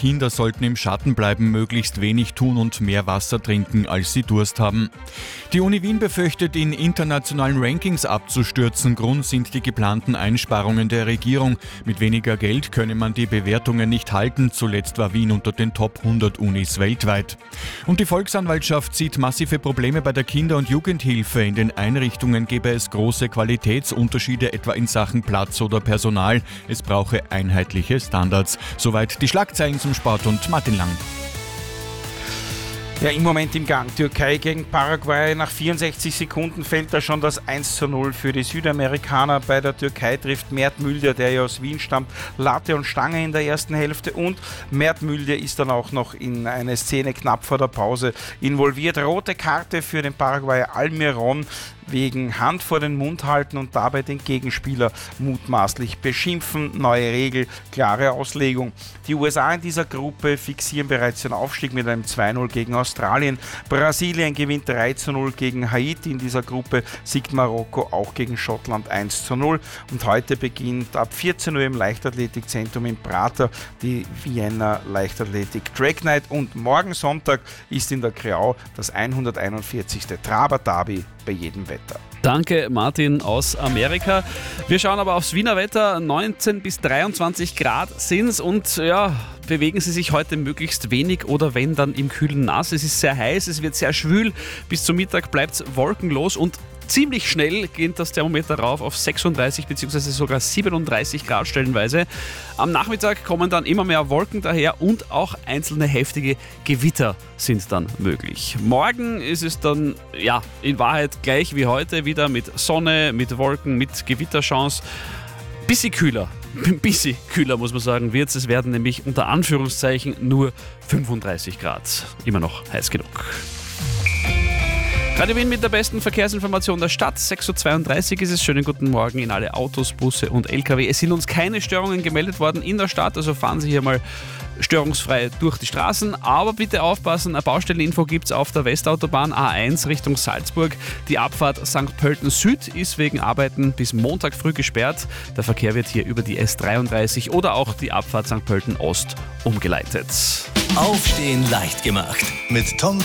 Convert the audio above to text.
Kinder sollten im Schatten bleiben, möglichst wenig tun und mehr Wasser trinken, als sie Durst haben. Die Uni Wien befürchtet, in internationalen Rankings abzustürzen. Grund sind die geplanten Einsparungen der Regierung. Mit weniger Geld könne man die Bewertungen nicht halten. Zuletzt war Wien unter den Top 100 Unis weltweit. Und die Volksanwaltschaft sieht massive Probleme bei der Kinder- und Jugendhilfe. In den Einrichtungen gebe es große Qualitätsunterschiede, etwa in Sachen Platz oder Personal. Es brauche einheitliche Standards. Soweit die Schlagzeilen zum Sport und Martin Lang. Ja, im Moment im Gang. Türkei gegen Paraguay. Nach 64 Sekunden fällt da schon das 1:0 für die Südamerikaner. Bei der Türkei trifft Mert Müldür, der ja aus Wien stammt, Latte und Stange in der ersten Hälfte. Und Mert Müldür ist dann auch noch in eine Szene knapp vor der Pause involviert. Rote Karte für den Paraguayer Almiron wegen Hand vor den Mund halten und dabei den Gegenspieler mutmaßlich beschimpfen. Neue Regel, klare Auslegung. Die USA in dieser Gruppe fixieren bereits den Aufstieg mit einem 2:0 gegen Australien. Brasilien gewinnt 3:0 gegen Haiti. In dieser Gruppe siegt Marokko auch gegen Schottland 1:0. Und heute beginnt ab 14 Uhr im Leichtathletikzentrum in Prater die Vienna Leichtathletik Drag Night. Und morgen Sonntag ist in der Kreau das 141. Traber Derby bei jedem Wetter. Danke Martin aus Amerika. Wir schauen aber aufs Wiener Wetter. 19 bis 23 Grad sind es und ja, bewegen Sie sich heute möglichst wenig oder wenn dann im kühlen Nass. Es ist sehr heiß, es wird sehr schwül. Bis zum Mittag bleibt es wolkenlos und ziemlich schnell geht das Thermometer rauf auf 36 bzw. sogar 37 Grad stellenweise. Am Nachmittag kommen dann immer mehr Wolken daher und auch einzelne heftige Gewitter sind dann möglich. Morgen ist es dann ja in Wahrheit gleich wie heute wieder mit Sonne, mit Wolken, mit Gewitterchance. Bisschen kühler muss man sagen wird es. Es werden nämlich unter Anführungszeichen nur 35 Grad. Immer noch heiß genug. Radio Wien mit der besten Verkehrsinformation der Stadt. 6.32 Uhr ist es. Schönen guten Morgen in alle Autos, Busse und LKW. Es sind uns keine Störungen gemeldet worden in der Stadt, also fahren Sie hier mal störungsfrei durch die Straßen. Aber bitte aufpassen, eine Baustelleninfo gibt es auf der Westautobahn A1 Richtung Salzburg. Die Abfahrt St. Pölten Süd ist wegen Arbeiten bis Montag früh gesperrt. Der Verkehr wird hier über die S33 oder auch die Abfahrt St. Pölten Ost umgeleitet. Aufstehen leicht gemacht mit Tom